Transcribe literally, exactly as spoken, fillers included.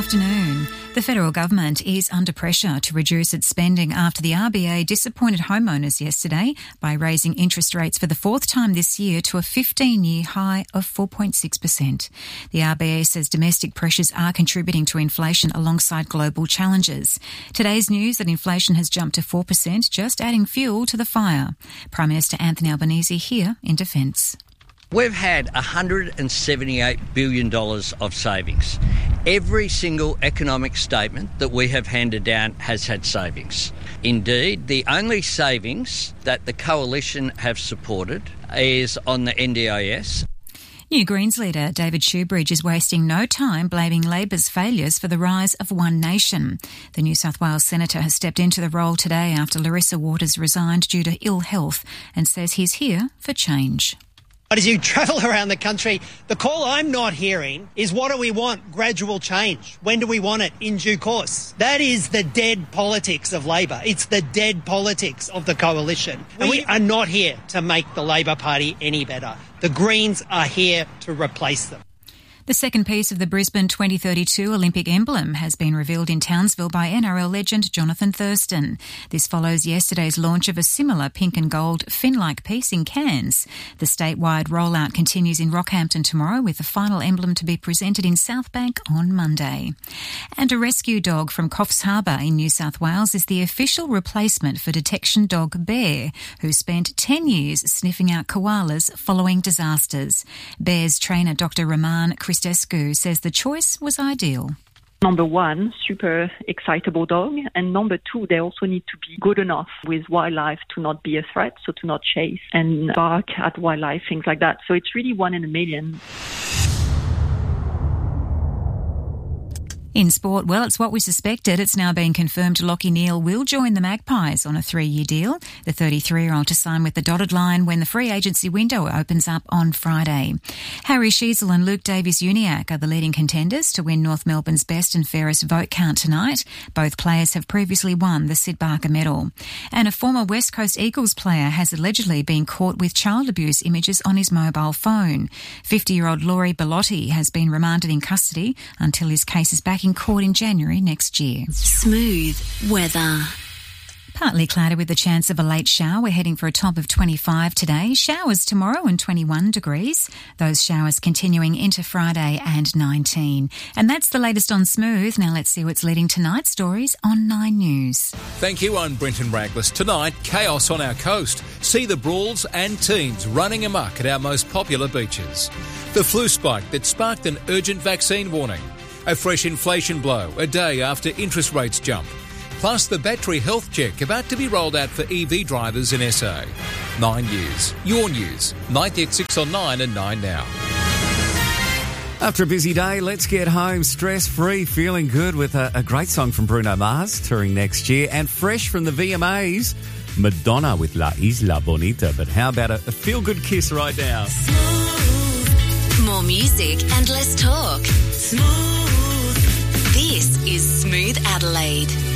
afternoon. The federal government is under pressure to reduce its spending after the R B A disappointed homeowners yesterday by raising interest rates for the fourth time this year to a fifteen-year high of four point six percent. The R B A says domestic pressures are contributing to inflation alongside global challenges. Today's news that inflation has jumped to four percent, just adding fuel to the fire. Prime Minister Anthony Albanese here in defence. We've had one hundred seventy-eight billion dollars of savings. Every single economic statement that we have handed down has had savings. Indeed, the only savings that the Coalition have supported is on the N D I S. New Greens leader David Shoebridge is wasting no time blaming Labor's failures for the rise of One Nation. The New South Wales senator has stepped into the role today after Larissa Waters resigned due to ill health and says he's here for change. But as you travel around the country, the call I'm not hearing is what do we want? Gradual change. When do we want it? In due course. That is the dead politics of Labor. It's the dead politics of the Coalition. And we are not here to make the Labor Party any better. The Greens are here to replace them. The second piece of the Brisbane twenty thirty-two Olympic emblem has been revealed in Townsville by N R L legend Jonathan Thurston. This follows yesterday's launch of a similar pink and gold fin-like piece in Cairns. The statewide rollout continues in Rockhampton tomorrow, with the final emblem to be presented in Southbank on Monday. And a rescue dog from Coffs Harbour in New South Wales is the official replacement for detection dog Bear, who spent ten years sniffing out koalas following disasters. Bear's trainer Doctor Raman Chris Descu says the choice was ideal. Number one, super excitable dog. And number two, they also need to be good enough with wildlife to not be a threat, so to not chase and bark at wildlife, things like that. So it's really one in a million. In sport, well, it's what we suspected. It's now been confirmed Lachie Neale will join the Magpies on a three-year deal. The thirty-three-year-old to sign with the dotted line when the free agency window opens up on Friday. Harry Sheezel and Luke Davies-Uniacke are the leading contenders to win North Melbourne's best and fairest vote count tonight. Both players have previously won the Sid Barker medal. And a former West Coast Eagles player has allegedly been caught with child abuse images on his mobile phone. fifty-year-old Laurie Bellotti has been remanded in custody until his case is back in court in January next year. Smooth weather. Partly cloudy with the chance of a late shower. We're heading for a top of twenty-five today. Showers tomorrow and twenty-one degrees. Those showers continuing into Friday and nineteen. And that's the latest on Smooth. Now let's see what's leading tonight's stories on Nine News. Thank you, I'm Brenton Raglas. Tonight, chaos on our coast. See the brawls and teens running amok at our most popular beaches. The flu spike that sparked an urgent vaccine warning. A fresh inflation blow a day after interest rates jump. Plus the battery health check about to be rolled out for E V drivers in S A. Nine News. Your news. ninety at six on Nine and Nine now. After a busy day, let's get home stress-free, feeling good with a, a great song from Bruno Mars, touring next year. And fresh from the V M As, Madonna with La Isla Bonita. But how about a, a feel-good kiss right now? Smooth. More music and less talk. Smooth. This is Smooth Adelaide.